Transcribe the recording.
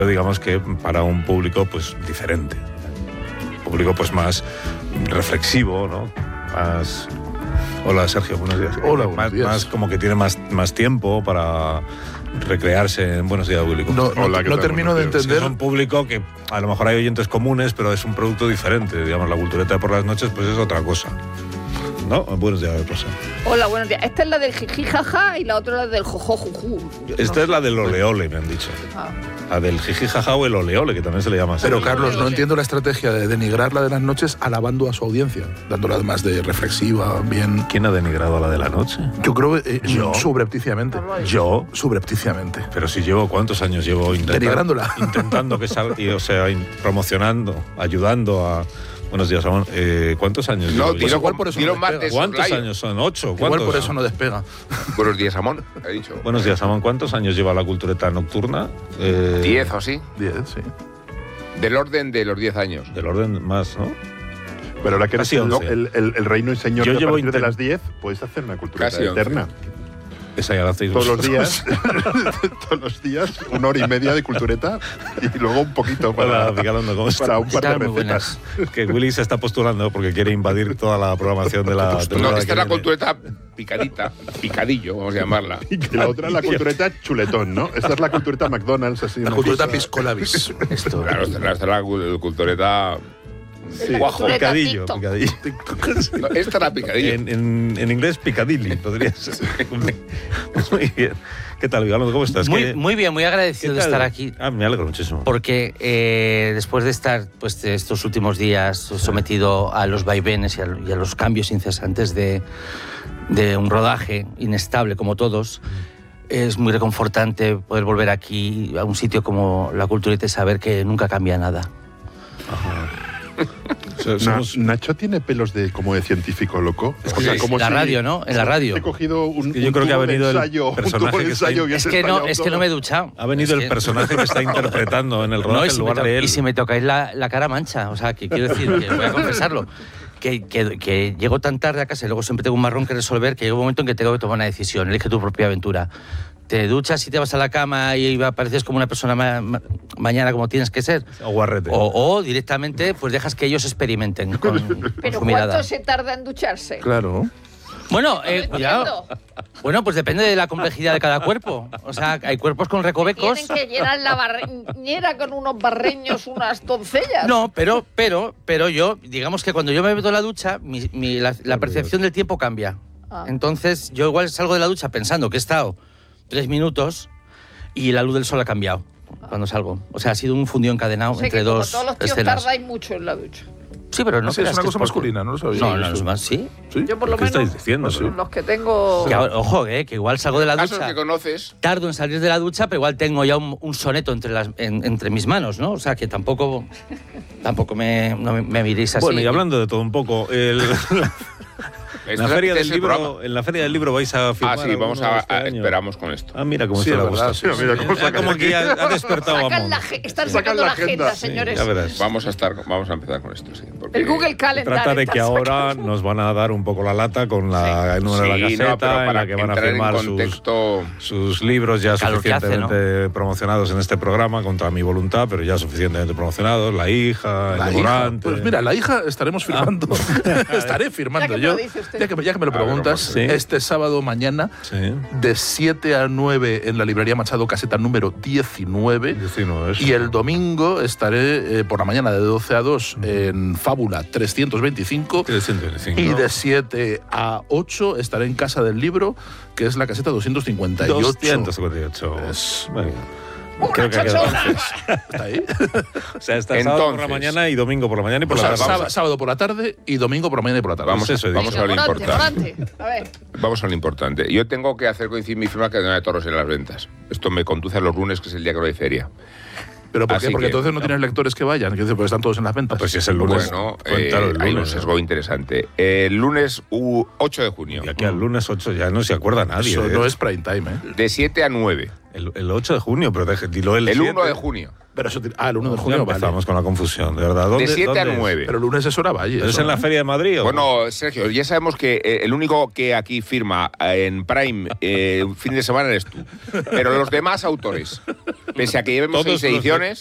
digamos que para un público pues diferente, un público pues más reflexivo, ¿no? Más... Hola Sergio, buenos días. Hola, buenos días. Más como que tiene más tiempo para recrearse en Buenos Días Público. No termino de entender. Es un público que a lo mejor hay oyentes comunes, pero es un producto diferente. Digamos, la cultureta de por las noches pues es otra cosa. ¿No? Buenos días, Rosa. Hola, buenos días. Esta es la del jiji jaja y la otra la del jojo juju. Esta es la del oleole, me han dicho. La del jiji jaja o el oleole, que también se le llama así. Pero Carlos, no entiendo la estrategia de denigrar la de las noches alabando a su audiencia, dándola además de reflexiva, bien... ¿Quién ha denigrado a la de la noche? Yo creo que ¿Yo? Subrepticiamente. ¿Yo? Subrepticiamente. Pero si llevo, ¿cuántos años llevo denigrándola? Intentando que salga, o sea, promocionando, ayudando a... Buenos días, Ramón. ¿Cuántos años llevo? Pues igual por eso no martes, ¿Cuántos años son? ¿8? Igual por eso no despega. Buenos días, Ramón, he dicho. Buenos días, Ramón. ¿Cuántos años lleva la cultureta nocturna? 10 o así. 10, sí. Del orden de los 10 años. Del orden más, ¿no? Pero ahora que eres Casi 11. el reino y señor Yo de a llevo partir de las 10, puedes hacer una cultureta Casi 11. eterna. Esa ya la hacéis Todos los vosotros. días, todos los días, 1 hora y media de cultureta y luego un poquito Hola, para Ricardo, ¿cómo estás? un par de Están muy recetas. Que Willy se está postulando porque quiere invadir toda la programación de la No, temporada esta que es la viene. cultureta picadita, picadillo, vamos a llamarla. Y la otra es la cultureta chuletón, ¿no? Esta es la cultureta McDonald's, así. La una cultureta cosa- piscolabis. Esto. Claro, esta es la cultureta Sí. cuajo. Picadillo, TikTok. picadillo. No, esta es la picadilla. En inglés, picadilly, podría ser. Muy bien. ¿Qué tal, Vigalondo? ¿Cómo estás? Muy bien, muy agradecido ¿Qué de tal? estar aquí. Me alegro muchísimo. Porque después de estar pues, estos últimos días sometido a los vaivenes y a los cambios incesantes de un rodaje inestable como todos, es muy reconfortante poder volver aquí a un sitio como la Cultureta y saber que nunca cambia nada. Nacho tiene pelos como de científico loco. O sea, como la si radio, ¿no? En la radio. he cogido un, Yo un creo que ha tubo de venido el ensayo, personaje un tubo de que está ensayo ahí. y Es has que no estallado me he duchado. Ha venido Es el que- personaje que está interpretando en el rodaje en lugar de él. Y si me tocáis la cara mancha, o sea, que quiero decir, que voy a confesarlo, que llego tan tarde a casa y luego siempre tengo un marrón que resolver, que llega un momento en que tengo que tomar una decisión, elige tu propia aventura. Te duchas y te vas a la cama y apareces como una persona mañana como tienes que ser. O guarrete. O directamente pues dejas que ellos experimenten con Pero su mirada. ¿cuánto se tarda en ducharse? Claro. Bueno, No cuidado. entiendo. Bueno, pues depende de la complejidad de cada cuerpo. O sea, hay cuerpos con recovecos. Tienen que llenar la bañera con unos barreños, unas doncellas. No, pero yo, digamos que cuando yo me meto en la ducha, la percepción del tiempo cambia. Ah. Entonces, yo igual salgo de la ducha pensando que he estado 3 minutos y la luz del sol ha cambiado cuando salgo. O sea, ha sido un fundido encadenado O sea, entre que como dos todos los tíos escenas. tardáis mucho en la ducha. Sí, pero no No sé, es creas una que cosa porque- masculina, no lo sabía. No, es más, sí. ¿Sí? Yo por lo ¿Qué menos estáis diciendo? los que tengo... Que ahora- ojo, que igual salgo de la Casos ducha. que conoces. Tardo en salir de la ducha, pero igual tengo ya un soneto entre mis manos, ¿no? O sea, que tampoco me miréis así. Bueno, y hablando de todo un poco, en la feria del libro vais a firmar. Ah, sí, vamos alguno a este año? esperamos con esto. Ah, mira cómo Sí, está la es verdad, gusta. sí, mira cómo saca. Como que ha despertado a Sacan Mon. están Sacan sacando la la agenda, agenda, señores. Ya verás. Vamos a empezar con esto, sí. porque- El Google Calendar. Trata de está que ahora sacando. nos van a dar un poco la lata con el número de la Sí, caseta, no, pero en para la que van a entrar en firmar contexto. sus libros ya Calor que hace, suficientemente promocionados en este programa, contra mi voluntad, pero ya suficientemente promocionados. La hija, La el hija. Durante. Pues mira, la hija estaremos firmando. Estaré firmando Ya que me yo. lo dice usted. Ya que me lo preguntas, Sí. este sábado mañana, Sí. de 7 a 9 en la librería Machado, caseta número 19. 19, eso. Y el domingo estaré por la mañana de 12 a 2 en Fábula 325. 325. Y de 7 a 8 estaré en Casa del Libro, que es la caseta 258. 258. Es- Muy bien. ¡Una Creo que ha quedado. chachona! ¿Está ahí? O sea, está sábado por la Entonces. mañana y domingo por la mañana y por O la sea, tarde. sábado por la tarde y domingo por la mañana y por la tarde. Vamos, eso he vamos a lo Ignorante, importante. ignorante. A ver. Vamos a lo importante. Yo tengo que hacer coincidir mi firma cadena de toros en las ventas. Esto me conduce a los lunes, que es el día que no hay feria. ¿Pero por qué? Así Porque que- entonces no tienes lectores que vayan, que porque están todos en las ventas. Pues si es el lunes. Bueno, cuéntalo el hay un lunes, ¿no? sesgo interesante. El lunes 8 de junio, Y aquí al lunes 8 ya no se acuerda nadie. Eso ¿eh? no es prime time, ¿eh? de 7 a 9. El 8 de junio, pero dilo el El 7. 1 de junio. Pero eso, el 1 de Ya junio, empezamos vale. con la confusión, de verdad. ¿Dónde, De 7 a dónde es? 9. Pero el lunes es hora valle. ¿Pero es eso, en la ¿no? Feria de Madrid o Bueno, Sergio, ya sabemos que el único que aquí firma en Prime fin de semana eres tú. Pero los demás autores. Pese a que llevemos Todos 6 los- ediciones,